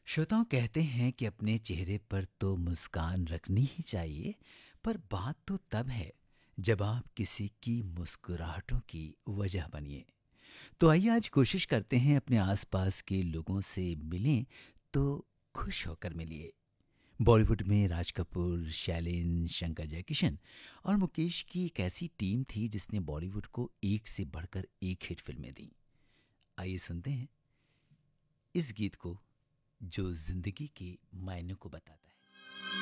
श्रोताओं कहते हैं कि अपने चेहरे पर तो मुस्कान रखनी ही चाहिए, पर बात तो तब है जब आप किसी की मुस्कुराहटों की वजह बनिए। तो आइए आज कोशिश करते हैं अपने आसपास के लोगों से मिलें तो खुश होकर मिलिए। बॉलीवुड में राज कपूर, शैलेन, शंकर जयकिशन और मुकेश की एक ऐसी टीम थी जिसने बॉलीवुड को एक से बढ़कर एक हिट फिल्में दी। आइए सुनते हैं इस गीत को जो जिंदगी के मायने को बताता है।